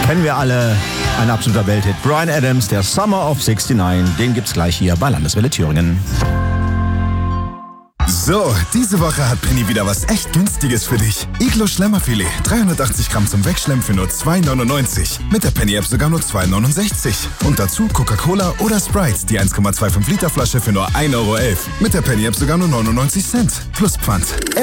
Kennen wir alle. Ein absoluter Welthit. Bryan Adams, der Summer of 69. Den gibt's gleich hier bei Landeswelle Thüringen. So, diese Woche hat Penny wieder was echt Günstiges für dich. Iglo Schlemmerfilet, 380 Gramm zum Wegschlemmen für nur 2,99. Mit der Penny-App sogar nur 2,69. Und dazu Coca-Cola oder Sprite, die 1,25 Liter Flasche für nur 1,11 €. Mit der Penny-App sogar nur 99 Cent. Plus Pfand.